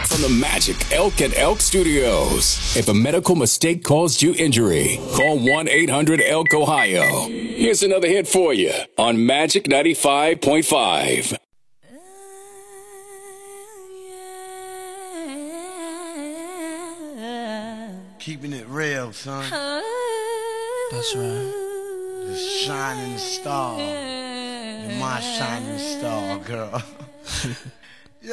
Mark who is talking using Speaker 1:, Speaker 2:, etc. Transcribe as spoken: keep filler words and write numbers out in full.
Speaker 1: from the Magic Elk and Elk Studios. If a medical mistake caused you injury, call one eight hundred elk ohio. Here's another hit for you on Magic ninety-five point five.
Speaker 2: Keeping it real, son.
Speaker 3: That's right.
Speaker 2: The shining star. You're my shining star, girl.